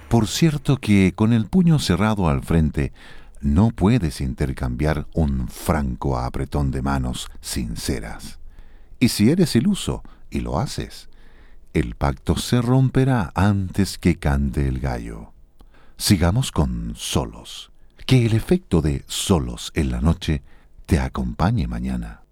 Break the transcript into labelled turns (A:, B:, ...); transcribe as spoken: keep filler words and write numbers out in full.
A: Por cierto que con el puño cerrado al frente no puedes intercambiar un franco apretón de manos sinceras. Y si eres iluso y lo haces, el pacto se romperá antes que cante el gallo. Sigamos con Solos. Que el efecto de Solos en la noche te acompañe mañana.